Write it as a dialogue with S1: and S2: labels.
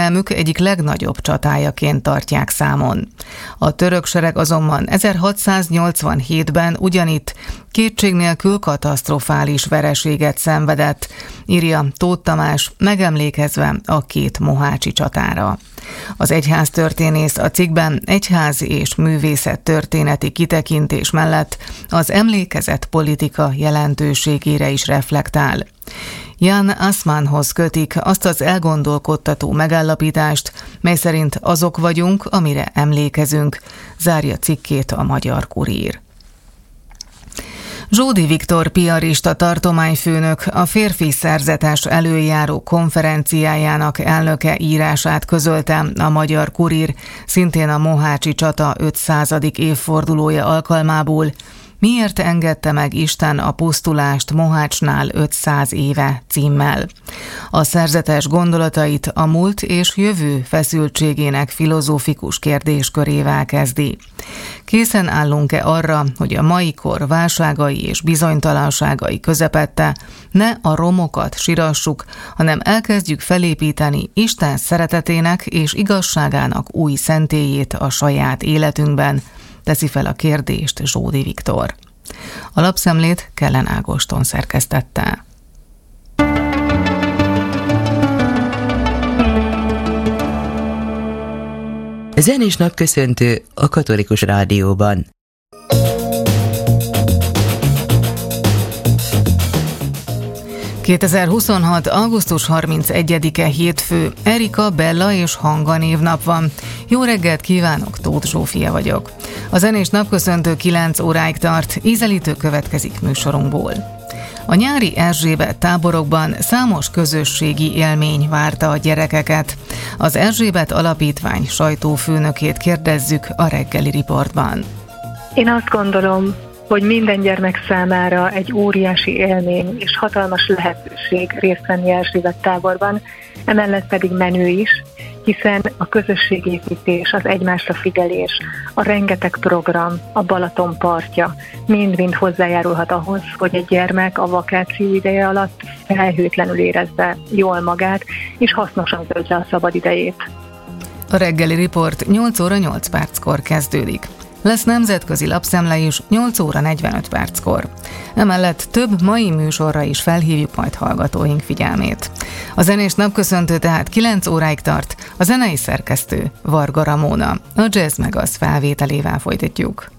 S1: történelmük egyik legnagyobb csatájaként tartják számon. A török sereg azonban 1687-ben ugyanitt kétség nélkül katasztrofális vereséget szenvedett, írja Tóth Tamás, megemlékezve a két mohácsi csatára. Az egyháztörténész a cikkben egyház és művészet történeti kitekintés mellett az emlékezett politika jelentőségére is reflektál. Jan Assmannhoz kötik azt az elgondolkodtató megállapítást, mely szerint azok vagyunk, amire emlékezünk, zárja cikkét a Magyar Kurír. Zsódi Viktor piarista tartományfőnök a férfi szerzetes előjáró konferenciájának elnöke írását közölte a Magyar Kurír, szintén a mohácsi csata 500. évfordulója alkalmából. Miért engedte meg Isten a pusztulást Mohácsnál 500 éve címmel? A szerzetes gondolatait a múlt és jövő feszültségének filozófikus kérdéskörével kezdi. Készen állunk-e arra, hogy a mai kor válságai és bizonytalanságai közepette ne a romokat sirassuk, hanem elkezdjük felépíteni Isten szeretetének és igazságának új szentélyét a saját életünkben, teszi fel a kérdést Zsódi Viktor. A lapszemlét Kellen Ágoston szerkesztette.
S2: Zenés napköszöntő a Katolikus Rádióban. ...2026. augusztus 31-e hétfő, Erika, Bella és Hanga névnap van. Jó reggelt kívánok, Tóth Zsófia vagyok. A zenés napköszöntő 9 óráig tart, ízelítő következik műsorunkból. A nyári Erzsébet táborokban számos közösségi élmény várta a gyerekeket. Az Erzsébet Alapítvány sajtófőnökét kérdezzük a reggeli riportban.
S3: Én azt gondolom, hogy minden gyermek számára egy óriási élmény és hatalmas lehetőség részt venni Erzsébet táborban, emellett pedig menő is, hiszen a közösségépítés, az egymásra figyelés, a rengeteg program, a Balaton partja mind-mind hozzájárulhat ahhoz, hogy egy gyermek a vakáció ideje alatt felhőtlenül érezze jól magát, és hasznosan töltse a szabadidejét.
S1: A reggeli riport 8 óra 8 perckor kezdődik. Lesz nemzetközi lapszemle is 8 óra 45 perckor. Emellett több mai műsorra is felhívjuk majd hallgatóink figyelmét. A zenés napköszöntő tehát 9 óráig tart, a zenei szerkesztő Varga Ramóna. A Jazz Meg az felvételével folytatjuk.